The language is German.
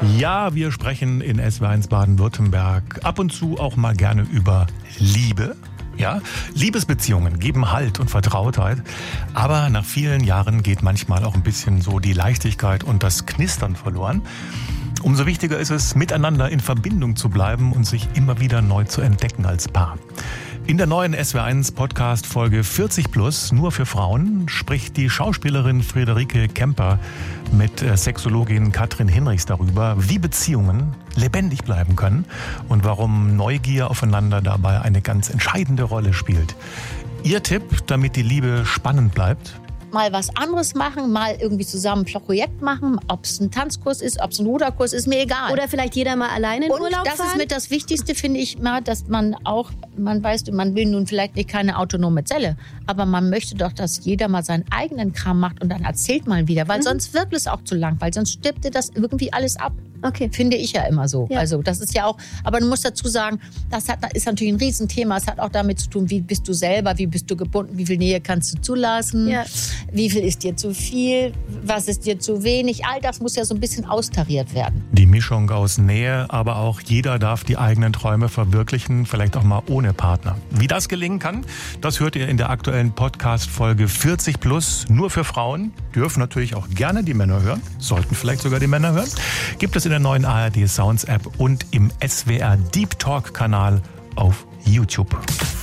Ja, wir sprechen in SWR1 Baden-Württemberg ab und zu auch mal gerne über Liebe. Ja, Liebesbeziehungen geben Halt und Vertrautheit, aber nach vielen Jahren geht manchmal auch ein bisschen so die Leichtigkeit und das Knistern verloren. Umso wichtiger ist es, miteinander in Verbindung zu bleiben und sich immer wieder neu zu entdecken als Paar. In der neuen SWR1 Podcast Folge 40+ nur für Frauen spricht die Schauspielerin Friederike Kemper mit Sexologin Katrin Hinrichs darüber, wie Beziehungen lebendig bleiben können und warum Neugier aufeinander dabei eine ganz entscheidende Rolle spielt. Ihr Tipp, damit die Liebe spannend bleibt? Mal was anderes machen, mal irgendwie zusammen ein Projekt machen, ob es ein Tanzkurs ist, ob es ein Ruderkurs ist, mir egal. Oder vielleicht jeder mal alleine in Urlaub fahren. Das ist mit das Wichtigste, finde ich mal, dass man auch, man weiß, man will nun vielleicht nicht keine autonome Zelle, aber man möchte doch, dass jeder mal seinen eigenen Kram macht und dann erzählt mal wieder, weil sonst wird es auch zu lang, weil sonst stirbt dir das irgendwie alles ab. Okay. Finde ich ja immer so. Ja. Also das ist ja auch, aber du musst dazu sagen, ist natürlich ein Riesenthema. Es hat auch damit zu tun, wie bist du selber, wie bist du gebunden, wie viel Nähe kannst du zulassen, wie viel ist dir zu viel, was ist dir zu wenig. All das muss ja so ein bisschen austariert werden. Die Mischung aus Nähe, aber auch jeder darf die eigenen Träume verwirklichen, vielleicht auch mal ohne Partner. Wie das gelingen kann, das hört ihr in der aktuellen Podcast-Folge 40+ nur für Frauen. Dürfen natürlich auch gerne die Männer hören, sollten vielleicht sogar die Männer hören. Gibt es in der neuen ARD Sounds App und im SWR Deep Talk Kanal auf YouTube.